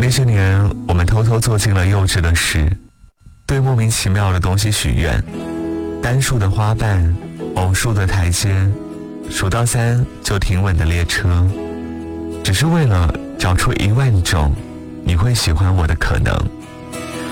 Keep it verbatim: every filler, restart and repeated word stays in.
那些年，我们偷偷做尽了幼稚的事，对莫名其妙的东西许愿，单数的花瓣，偶数的台阶，数到三就停稳的列车，只是为了找出一万种你会喜欢我的可能。